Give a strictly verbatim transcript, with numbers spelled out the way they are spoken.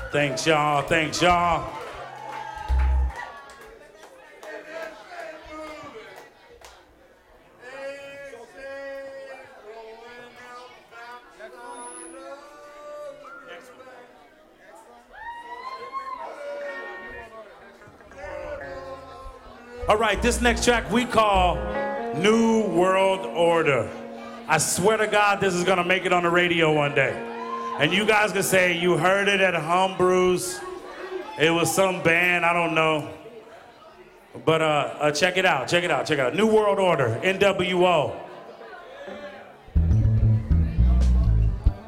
Thanks, y'all. Thanks, y'all. All right, this next track we call New World Order. I swear to God, this is gonna make it on the radio one day. And you guys can say you heard it at Humbrew's. It was some band, I don't know. But uh, uh, check it out, check it out, check it out. New World Order, N W O.